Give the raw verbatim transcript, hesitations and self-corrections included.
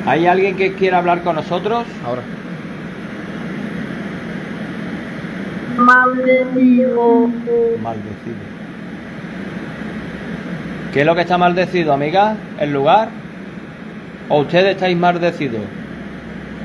¿Hay alguien que quiera hablar con nosotros? Ahora. Maldecido. Maldecido. ¿Qué es lo que está maldecido, amiga? ¿El lugar? ¿O ustedes estáis maldecidos?